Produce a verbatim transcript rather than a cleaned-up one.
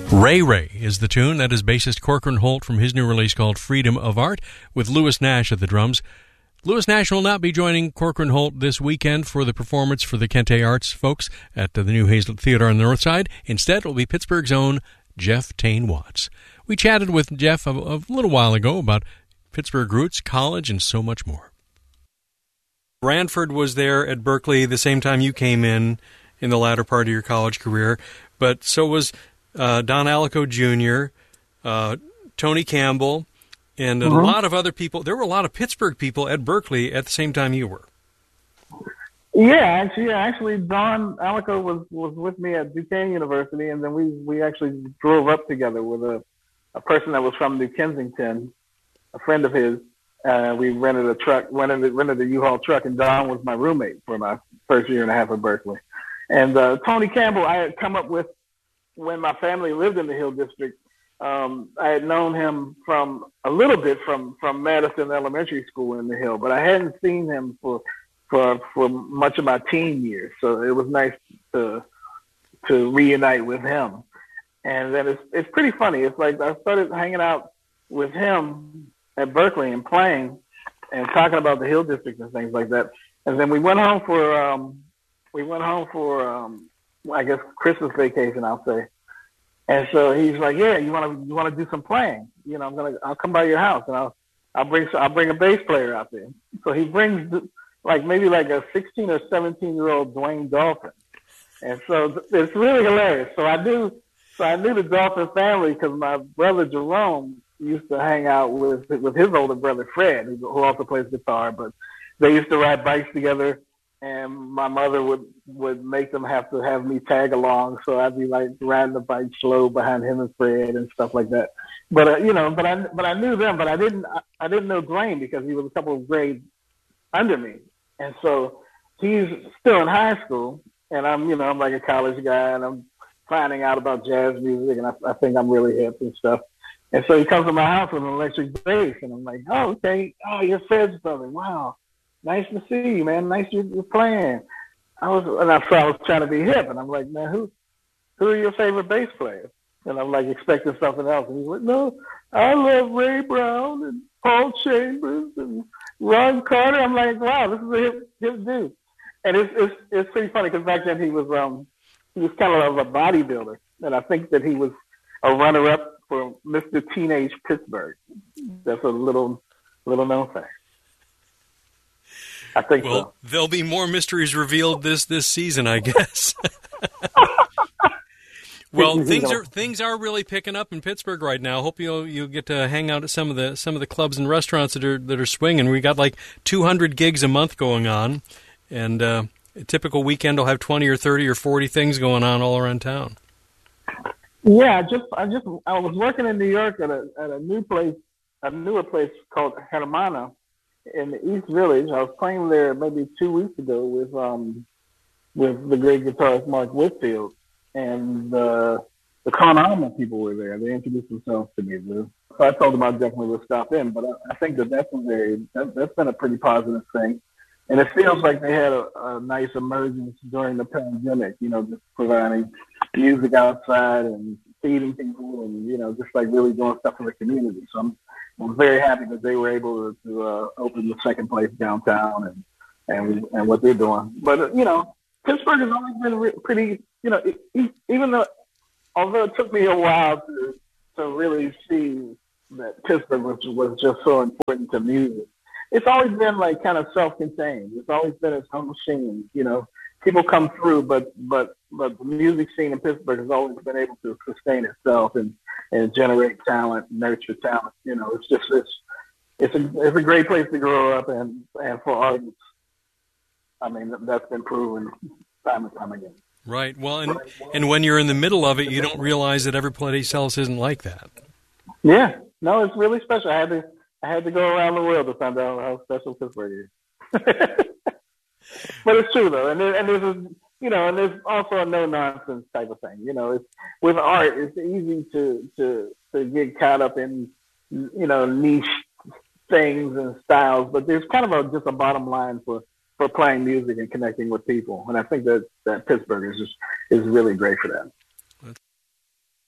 Ray Ray is the tune. That is bassist Corcoran Holt from his new release called Freedom of Art, with Lewis Nash at the drums. Lewis Nash will not be joining Corcoran Holt this weekend for the performance for the Kente Arts folks at the New Hazlet Theater on the North Side. Instead, it will be Pittsburgh's own Jeff Tain Watts. We chatted with Jeff a, a little while ago about Pittsburgh roots, college, and so much more. Ranford was there at Berkeley the same time you came in, in the latter part of your college career, but so was uh, Don Alico Junior, uh, Tony Campbell, and a mm-hmm. lot of other people. There were a lot of Pittsburgh people at Berkeley at the same time you were. Yeah, actually, yeah, actually, Don Alico was, was with me at Duquesne University, and then we, we actually drove up together with a, a person that was from New Kensington, a friend of his. Uh, we rented a truck, rented, rented a U-Haul truck, and Don was my roommate for my first year and a half at Berkeley. And uh, Tony Campbell, I had come up with when my family lived in the Hill District. Um, I had known him from a little bit from, from Madison Elementary School in the Hill, but I hadn't seen him for for for much of my teen years. So it was nice to to reunite with him. And then it's it's pretty funny. It's like I started hanging out with him at Berkeley and playing and talking about the Hill District and things like that. And then we went home for um, we went home for um, I guess Christmas vacation, I'll say. And so he's like, "Yeah, you want to you want to do some playing? You know, I'm gonna I'll come by your house and I'll I'll bring I'll bring a bass player out there." So he brings like maybe like a sixteen or seventeen year old Dwayne Dolphin, and so it's really hilarious. So I knew so I knew the Dolphin family because my brother Jerome used to hang out with with his older brother Fred, who also plays guitar. But they used to ride bikes together. And my mother would, would make them have to have me tag along. So I'd be like riding the bike slow behind him and Fred and stuff like that. But, uh, you know, but I, but I knew them, but I didn't, I, I didn't know Dwayne because he was a couple of grades under me. And so he's still in high school and I'm, you know, I'm like a college guy and I'm finding out about jazz music and I, I think I'm really hip and stuff. And so he comes to my house with an electric bass and I'm like, oh, okay. Oh, you're Fred's brother. Wow. Nice to see you, man. Nice you're playing. I was, and I, so I was trying to be hip, and I'm like, man, who, who are your favorite bass players? And I'm like expecting something else, and he's like, no, I love Ray Brown and Paul Chambers and Ron Carter. I'm like, wow, this is a hip, hip dude. And it's it's it's pretty funny because back then he was um he was kind of a bodybuilder, and I think that he was a runner-up for Mister Teenage Pittsburgh. That's a little little known fact. I think well, so. There'll be more mysteries revealed this, this season, I guess. Well, things are things are really picking up in Pittsburgh right now. Hope you'll you'll get to hang out at some of the some of the clubs and restaurants that are that are swinging. We got like two hundred gigs a month going on, and uh, a typical weekend will have twenty or thirty or forty things going on all around town. Yeah, just I just I was working in New York at a at a new place, a newer place called Hermana in the East Village. I was playing there maybe two weeks ago with um with the great guitarist Mark Whitfield, and uh, the Con Alma people were there. They introduced themselves to me, Lou. So I told them I definitely would stop in. But I, I think that that's a very that, that's been a pretty positive thing, and it feels like they had a, a nice emergence during the pandemic. You know, just providing music outside and feeding people, and you know, just like really doing stuff for the community. So I'm I'm very happy that they were able to, to uh, open the second place downtown and, and and what they're doing. But, uh, you know, Pittsburgh has always been re- pretty, you know, it, it, even though, although it took me a while to to really see that Pittsburgh was, was just so important to music, it's always been like kind of self-contained. It's always been its own scene, you know. People come through, but but but the music scene in Pittsburgh has always been able to sustain itself and, and generate talent, nurture talent. You know, it's just it's it's a it's a great place to grow up, and and for artists, I mean that's been proven time and time again. Right. Well, and and when you're in the middle of it, you don't realize that every place else isn't like that. Yeah. No, it's really special. I had to I had to go around the world to find out how special Pittsburgh is. But it's true though, and there, and there's a, you know, and there's also a no nonsense type of thing. You know, it's with art, it's easy to to to get caught up in, you know, niche things and styles, but there's kind of a just a bottom line for, for playing music and connecting with people, and I think that that Pittsburgh is just is really great for that.